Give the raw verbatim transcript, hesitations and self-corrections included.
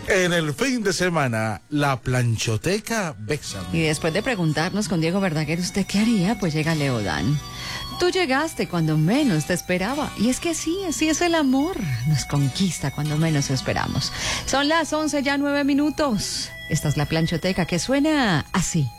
En el fin de semana, la planchoteca Bexam. Y después de preguntarnos con Diego Verdaguer, ¿usted qué haría? Pues llega Leodán. Tú llegaste cuando menos te esperaba. Y es que sí, así es el amor. Nos conquista cuando menos lo esperamos. Son las once ya nueve minutos. Esta es la planchoteca que suena así.